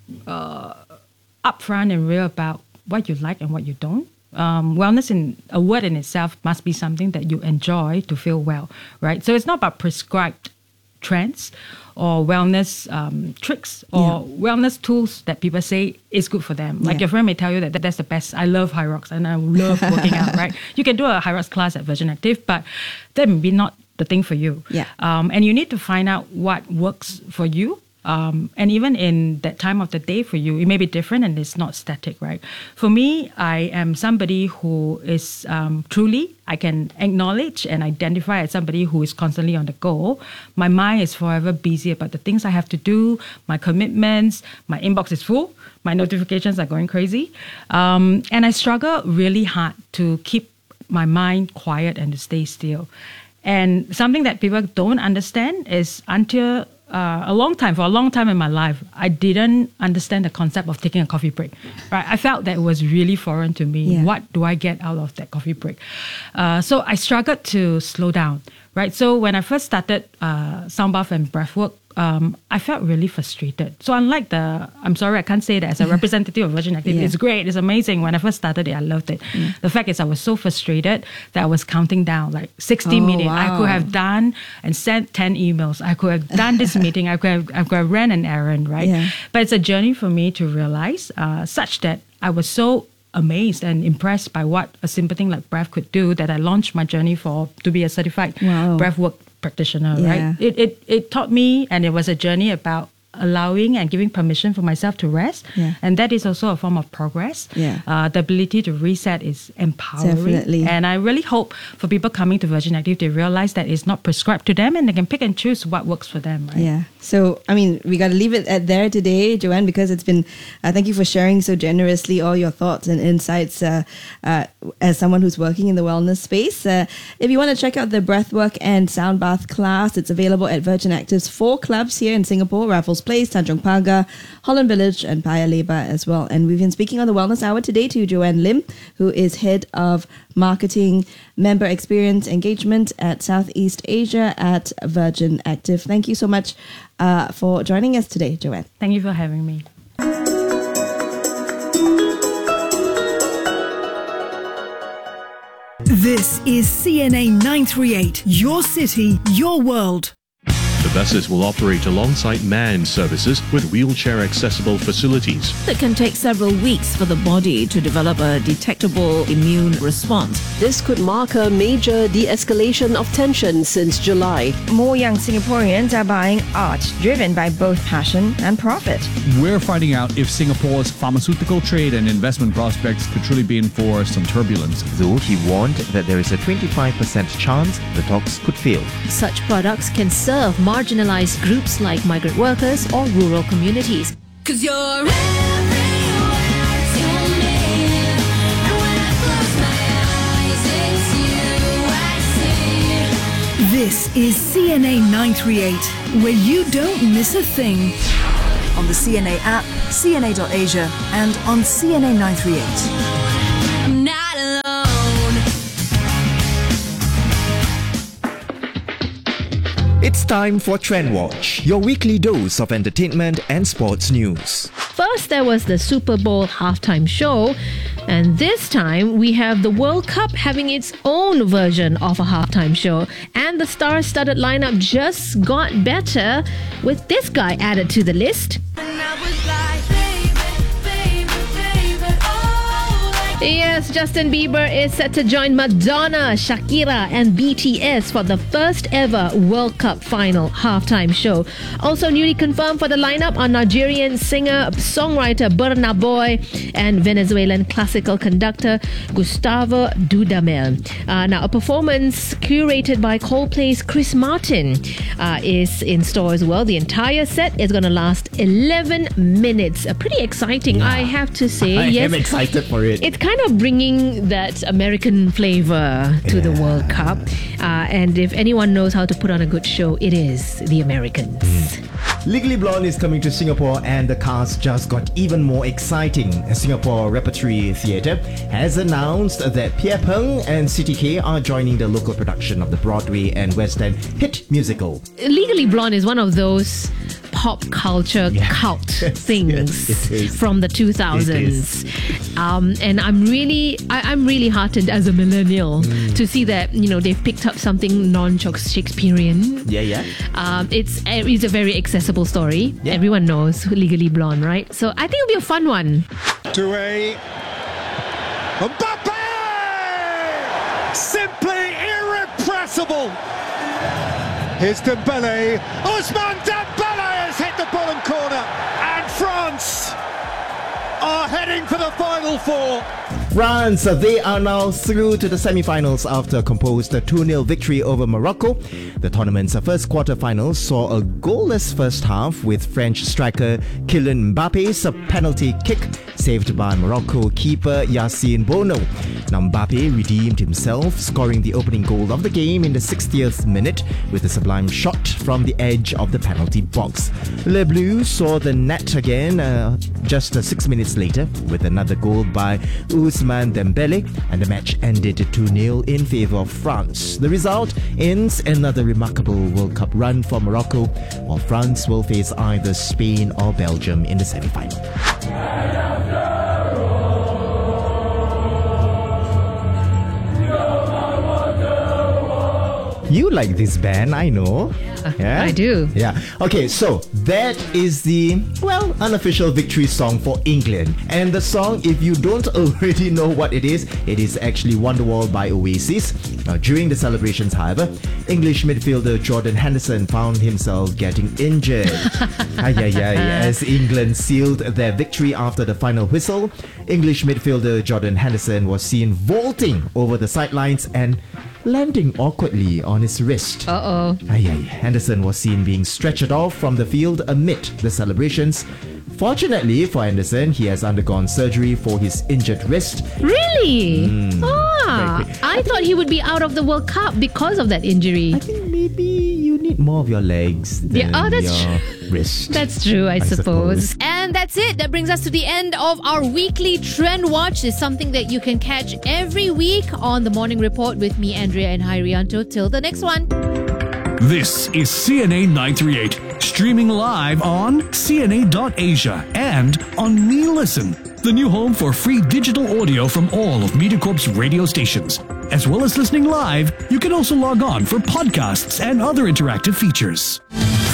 uh, upfront and real about what you like and what you don't. Um, wellness in a word in itself must be something that you enjoy to feel well, right? So it's not about prescribed trends or wellness um, tricks or Yeah. wellness tools that people say is good for them. Like Yeah. your friend may tell you that, that that's the best. I love High Rocks and I love working out, right? You can do a High Rocks class at Virgin Active, but that may be not the thing for you. Yeah. Um, and you need to find out what works for you. Um, and even in that time of the day for you, it may be different and it's not static, right? For me, I am somebody who is um, truly, I can acknowledge and identify as somebody who is constantly on the go. My mind is forever busy about the things I have to do, my commitments, my inbox is full, my notifications are going crazy. Um, and I struggle really hard to keep my mind quiet and to stay still. And something that people don't understand is until uh, a long time, for a long time in my life, I didn't understand the concept of taking a coffee break. Right? I felt that it was really foreign to me. Yeah. What do I get out of that coffee break? Uh, so I struggled to slow down. Right. So when I first started uh, sound bath and breathwork, um, I felt really frustrated. So unlike the, I'm sorry, I can't say that as a representative of Virgin Active. Yeah. It's great. It's amazing. When I first started it, I loved it. The fact is I was so frustrated that I was counting down like sixty Oh, minutes. I wow. could have done and sent ten emails. I could have done this meeting. I could have, I could have ran an errand, right? Yeah. But it's a journey for me to realize uh, such that I was so amazed and impressed by what a simple thing like breath could do that I launched my journey for to be a certified Wow. breathwork practitioner, Yeah. right? It, it it taught me, and it was a journey about allowing and giving permission for myself to rest. Yeah. And that is also a form of progress. Yeah. Uh, the ability to reset is empowering. Definitely. And I really hope for people coming to Virgin Active, they realize that it's not prescribed to them and they can pick and choose what works for them, right? Yeah. So, I mean, we got to leave it at there today, Joanne, because it's been, uh, thank you for sharing so generously all your thoughts and insights uh, uh, as someone who's working in the wellness space. Uh, if you want to check out the breathwork and sound bath class, it's available at Virgin Active's four clubs here in Singapore, Raffles Place, Tanjong Pagar, Holland Village, and Paya Lebar as well. And we've been speaking on the Wellness Hour today to Joanne Lim, who is head of marketing, member experience engagement at Southeast Asia at Virgin Active. Thank you so much uh, for joining us today, Joanne. Thank you for having me. This is C N A nine three eight, your city, your world. The The buses will operate alongside manned services with wheelchair-accessible facilities. It can take several weeks for the body to develop a detectable immune response. This could mark a major de-escalation of tension since July. More young Singaporeans are buying art driven by both passion and profit. We're finding out if Singapore's pharmaceutical trade and investment prospects could truly be in for some turbulence. Though he warned that there is a twenty-five percent chance the talks could fail. Such products can serve marginalized groups like migrant workers or rural communities. 'Cause you're everywhere to me, and when I close my eyes, it's you I see. This is C N A nine thirty-eight, where you don't miss a thing. On the C N A app, C N A dot Asia, and on C N A nine thirty-eight. I'm not alone. It's time for Trend Watch, your weekly dose of entertainment and sports news. First, there was the Super Bowl halftime show, and this time we have the World Cup having its own version of a halftime show. And the star-studded lineup just got better with this guy added to the list. Yes, Justin Bieber is set to join Madonna, Shakira and B T S for the first ever World Cup final halftime show. Also newly confirmed for the lineup are Nigerian singer, songwriter Burna Boy and Venezuelan classical conductor Gustavo Dudamel. Uh, now, a performance curated by Coldplay's Chris Martin uh, is in store as well. The entire set is going to last eleven minutes. Uh, pretty exciting, yeah. I have to say. I yes, am excited for it. It's kind of bringing that American flavor to yeah. the World Cup. Uh, and if anyone knows how to put on a good show, it is the Americans. Mm. Legally Blonde is coming to Singapore, and the cast just got even more exciting. Singapore Repertory Theatre has announced that Pierre Peng and C T K are joining the local production of the Broadway and West End hit musical. Legally Blonde is one of those pop culture yeah. cult things yes, from the two thousands. Um, and I'm really, I, I'm really heartened as a millennial mm. to see that, you know, they've picked up something non-Shakespearean. Yeah, yeah. Um, it's, it's a very accessible story. Yeah. Everyone knows Legally Blonde, right? So I think it'll be a fun one. To a Mbappe! Simply irrepressible. Here's Dembele. Ousmane Dembele has hit the bottom corner, and France are heading for the Final Four. France, they are now through to the semi-finals after a composed two nil victory over Morocco. The tournament's first quarter-final saw a goalless first half with French striker Kylian Mbappe's penalty kick saved by Morocco keeper Yassine Bono. Now Mbappe redeemed himself, scoring the opening goal of the game in the sixtieth minute with a sublime shot from the edge of the penalty box. Les Bleus saw the net again uh, just uh, six minutes later with another goal by Ousmane Dembele, and the match ended two nil in favour of France. The result ends another remarkable World Cup run for Morocco, while France will face either Spain or Belgium in the semi-final. You like this band, I know. Yeah, yeah, I do. Yeah. Okay, so that is the, well, unofficial victory song for England. And the song, if you don't already know what it is, it is actually Wonderwall by Oasis. Now, during the celebrations, however, English midfielder Jordan Henderson found himself getting injured. ay, ay, ay, as England sealed their victory after the final whistle, English midfielder Jordan Henderson was seen vaulting over the sidelines and landing awkwardly on his wrist. Uh-oh. Ay, ay. Henderson was seen being stretchered off from the field amid the celebrations. Fortunately for Henderson, he has undergone surgery for his injured wrist. Really? Mm, ah, I, I thought he would be out of the World Cup because of that injury. I think maybe you need more of your legs than yeah, oh, that's your true. wrist. That's true, I, I suppose. suppose. And that's it. That brings us to the end of our weekly Trend Watch. It's something that you can catch every week on the Morning Report with me, Andrea and Hairianto. Till the next one. This is C N A nine thirty-eight, streaming live on C N A dot Asia and on Me Listen, the new home for free digital audio from all of MediaCorp's radio stations. As well as listening live, you can also log on for podcasts and other interactive features.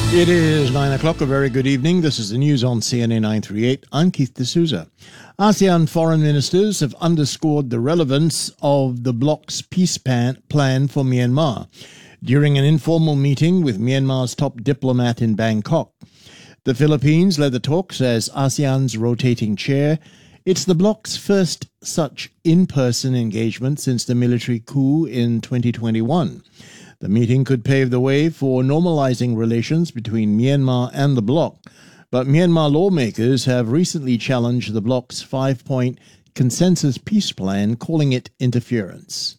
It is nine o'clock. A very good evening. This is the news on C N A nine thirty-eight. I'm Keith D'Souza. ASEAN foreign ministers have underscored the relevance of the bloc's peace plan for Myanmar during an informal meeting with Myanmar's top diplomat in Bangkok. The Philippines led the talks as ASEAN's rotating chair. It's the bloc's first such in-person engagement since the military coup in twenty twenty-one. The meeting could pave the way for normalizing relations between Myanmar and the bloc, but Myanmar lawmakers have recently challenged the bloc's five-point consensus peace plan, calling it interference.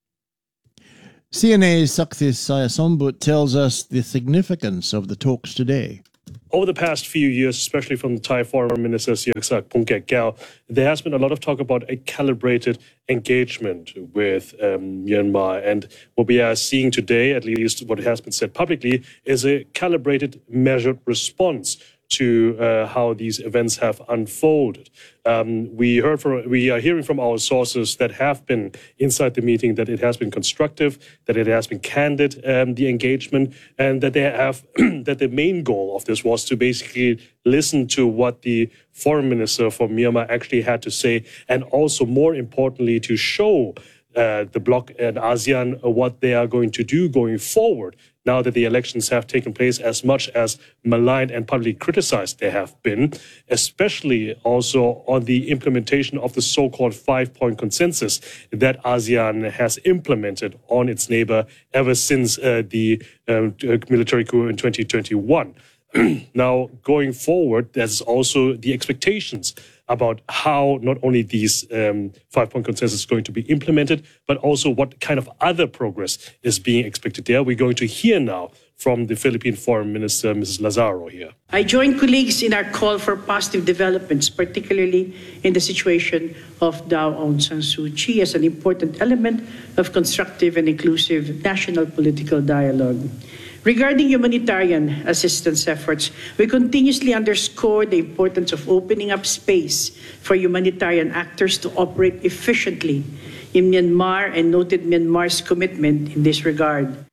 C N A's Sakthis Sayasombut tells us the significance of the talks today. Over the past few years, especially from the Thai Foreign Minister Siraksak Phongkek Kao, there has been a lot of talk about a calibrated engagement with um, Myanmar. And what we are seeing today, at least what has been said publicly, is a calibrated, measured response to uh, how these events have unfolded. Um, we heard from, we are hearing from our sources that have been inside the meeting that it has been constructive, that it has been candid, um, the engagement, and that they have that the main goal of this was to basically listen to what the foreign minister from Myanmar actually had to say, and also more importantly to show uh, the bloc and ASEAN what they are going to do going forward, now that the elections have taken place, as much as maligned and publicly criticized they have been, especially also on the implementation of the so-called five-point consensus that ASEAN has implemented on its neighbor ever since uh, the um, military coup in twenty twenty-one. Now, going forward, there's also the expectations about how not only these um, five-point consensus is going to be implemented, but also what kind of other progress is being expected there. We're going to hear now from the Philippine Foreign Minister, Missus Lazaro, here. I join colleagues in our call for positive developments, particularly in the situation of Daw Aung San Suu Kyi as an important element of constructive and inclusive national political dialogue. Regarding humanitarian assistance efforts, we continuously underscore the importance of opening up space for humanitarian actors to operate efficiently in Myanmar and noted Myanmar's commitment in this regard.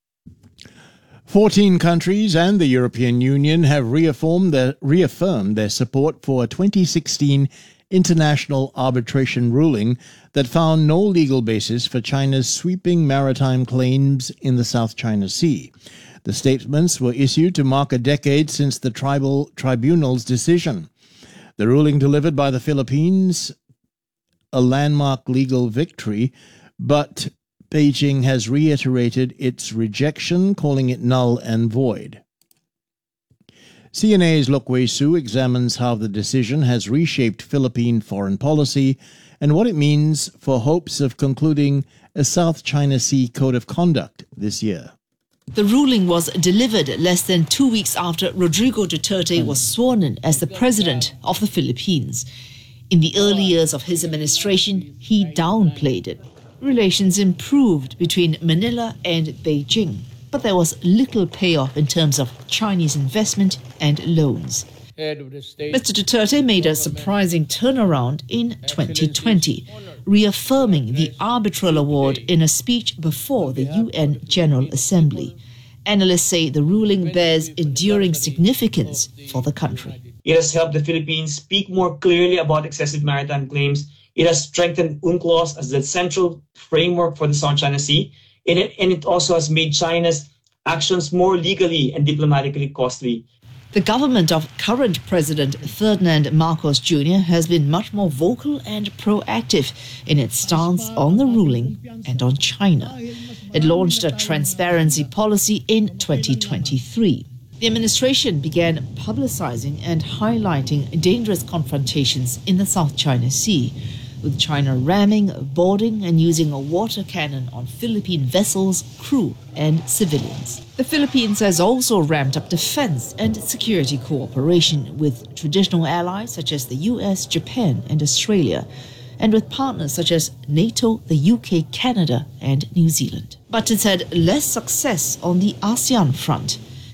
Fourteen countries and the European Union have reaffirmed their, reaffirmed their support for a twenty sixteen international arbitration ruling that found no legal basis for China's sweeping maritime claims in the South China Sea. The statements were issued to mark a decade since the tribal tribunal's decision. The ruling delivered by the Philippines, a landmark legal victory, but Beijing has reiterated its rejection, calling it null and void. C N A's Lok Wei Su examines how the decision has reshaped Philippine foreign policy and what it means for hopes of concluding a South China Sea Code of Conduct this year. The ruling was delivered less than two weeks after Rodrigo Duterte was sworn in as the president of the Philippines. In the early years of his administration, he downplayed it. Relations improved between Manila and Beijing, but there was little payoff in terms of Chinese investment and loans. Mister Duterte made a surprising turnaround in twenty twenty, reaffirming the arbitral award in a speech before the U N General Assembly. Analysts say the ruling bears enduring significance for the country. It has helped the Philippines speak more clearly about excessive maritime claims. It has strengthened UNCLOS as the central framework for the South China Sea, and it, and it also has made China's actions more legally and diplomatically costly. The government of current President Ferdinand Marcos Junior has been much more vocal and proactive in its stance on the ruling and on China. It launched a transparency policy in twenty twenty-three. The administration began publicizing and highlighting dangerous confrontations in the South China Sea, with China ramming, boarding and using a water cannon on Philippine vessels, crew and civilians. The Philippines has also ramped up defense and security cooperation with traditional allies such as the U S, Japan and Australia, and with partners such as NATO, the U K, Canada and New Zealand. But it's had less success on the ASEAN front.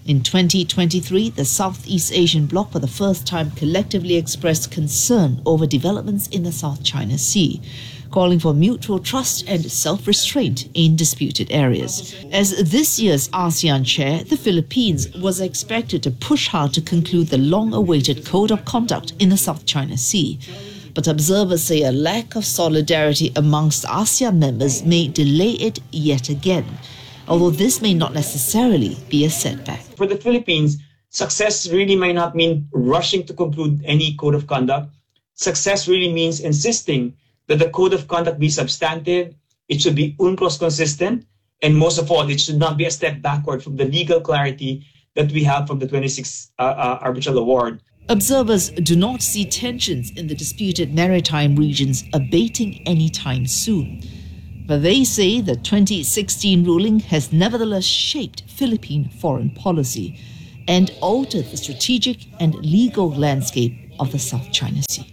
In twenty twenty-three, the Southeast Asian bloc for the first time collectively expressed concern over developments in the South China Sea, calling for mutual trust and self-restraint in disputed areas. As this year's ASEAN chair, the Philippines was expected to push hard to conclude the long-awaited Code of Conduct in the South China Sea. But observers say a lack of solidarity amongst ASEAN members may delay it yet again, although this may not necessarily be a setback. For the Philippines, success really may not mean rushing to conclude any code of conduct. Success really means insisting that the code of conduct be substantive, it should be UNCLOS consistent, and most of all, it should not be a step backward from the legal clarity that we have from the twenty-sixth uh, uh, Arbitral Award. Observers do not see tensions in the disputed maritime regions abating anytime soon. But they say the twenty sixteen ruling has nevertheless shaped Philippine foreign policy and altered the strategic and legal landscape of the South China Sea.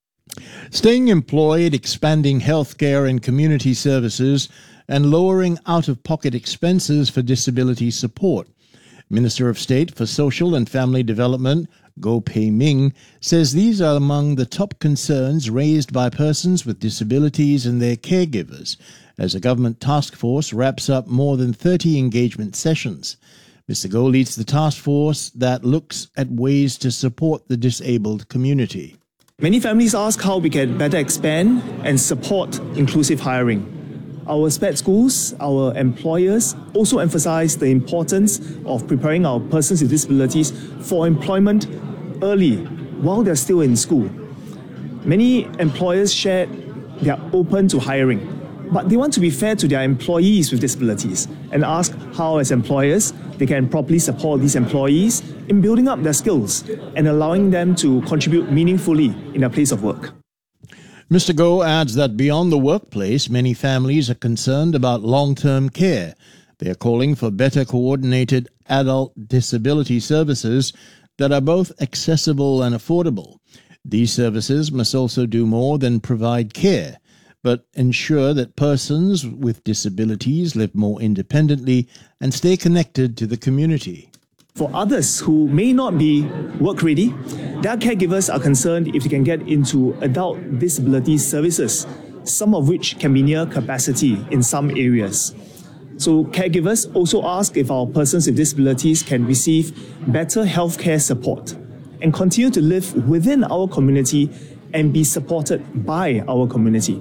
Staying employed, expanding healthcare and community services, and lowering out-of-pocket expenses for disability support. Minister of State for Social and Family Development, Goh Pei Ming, says these are among the top concerns raised by persons with disabilities and their caregivers, as a government task force wraps up more than thirty engagement sessions. Mister Goh leads the task force that looks at ways to support the disabled community. Many families ask how we can better expand and support inclusive hiring. Our S P E D schools, our employers, also emphasize the importance of preparing our persons with disabilities for employment early, while they're still in school. Many employers share they are open to hiring, but they want to be fair to their employees with disabilities and ask how, as employers, they can properly support these employees in building up their skills and allowing them to contribute meaningfully in their place of work. Mister Goh adds that beyond the workplace, many families are concerned about long-term care. They are calling for better coordinated adult disability services that are both accessible and affordable. These services must also do more than provide care, but ensure that persons with disabilities live more independently and stay connected to the community. For others who may not be work-ready, their caregivers are concerned if they can get into adult disability services, some of which can be near capacity in some areas. So caregivers also ask if our persons with disabilities can receive better healthcare support and continue to live within our community and be supported by our community.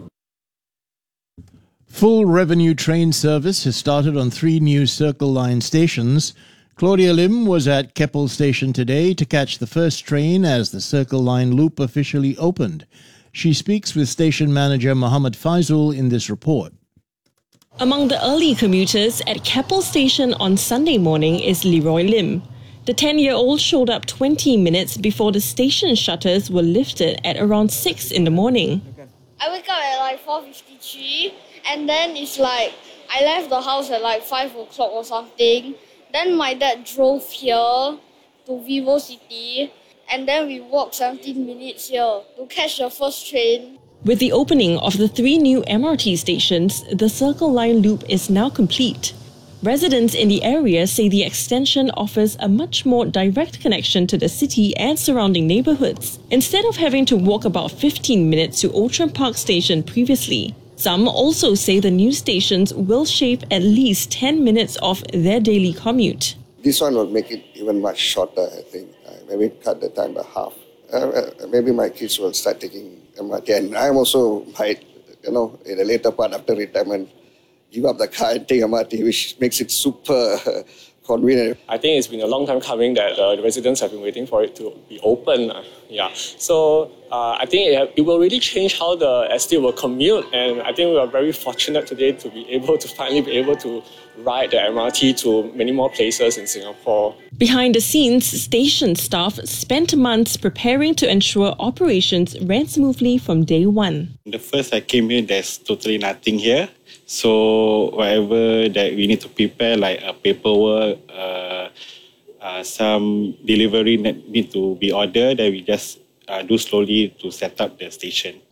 Full revenue train service has started on three new Circle Line stations. Claudia Lim was at Keppel Station today to catch the first train as the Circle Line loop officially opened. She speaks with station manager Muhammad Faizul in this report. Among the early commuters at Keppel Station on Sunday morning is Leroy Lim. The ten-year-old showed up twenty minutes before the station shutters were lifted at around six in the morning. I wake up at like four fifty-three, and then it's like I left the house at like five o'clock or something. Then my dad drove here to Vivo City, and then we walked seventeen minutes here to catch the first train. With the opening of the three new M R T stations, the Circle Line loop is now complete. Residents in the area say the extension offers a much more direct connection to the city and surrounding neighbourhoods, instead of having to walk about fifteen minutes to Outram Park Station previously. Some also say the new stations will shave at least ten minutes off their daily commute. This one will make it even much shorter, I think. Uh, maybe cut the time by half. Uh, uh, maybe my kids will start taking M R T. And I'm also, might, you know, in the later part after retirement, give up the car and take M R T, which makes it super uh, convenient. I think it's been a long time coming that uh, the residents have been waiting for it to be open. Uh, yeah, so uh, I think it, have, it will really change how the estate will commute, and I think we are very fortunate today to be able to finally be able to ride the M R T to many more places in Singapore. Behind the scenes, station staff spent months preparing to ensure operations ran smoothly from day one. The first I came here, there's totally nothing here. So whatever that we need to prepare, like a paperwork, uh, uh, some delivery that need to be ordered, that we just uh, do slowly to set up the station.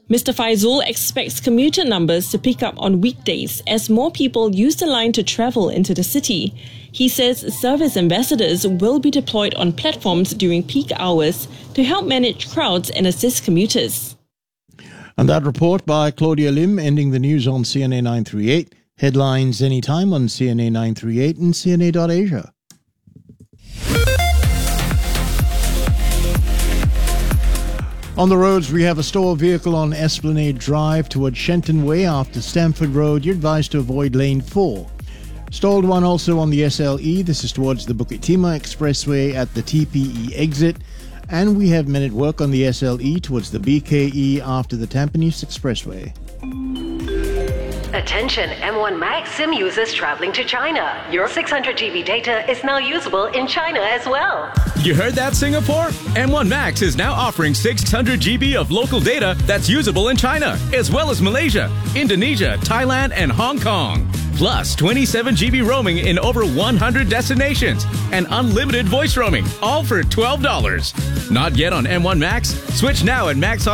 Mister Faizul expects commuter numbers to pick up on weekdays as more people use the line to travel into the city. He says service ambassadors will be deployed on platforms during peak hours to help manage crowds and assist commuters. And that report by Claudia Lim ending the news on C N A nine thirty-eight. Headlines anytime on C N A nine thirty-eight and C N A dot Asia. On the roads, we have a stalled vehicle on Esplanade Drive towards Shenton Way after Stamford Road. You're advised to avoid lane four. Stalled one also on the S L E. This is towards the Bukit Timah Expressway at the T P E exit. And we have minute work on the S L E towards the B K E after the Tampines Expressway. Attention M one Max SIM users traveling to China. Your six hundred G B data is now usable in China as well. You heard that, Singapore? M one Max is now offering six hundred G B of local data that's usable in China, as well as Malaysia, Indonesia, Thailand, and Hong Kong. Plus twenty-seven G B roaming in over one hundred destinations and unlimited voice roaming, all for twelve dollars. Not yet on M one Max? Switch now at Max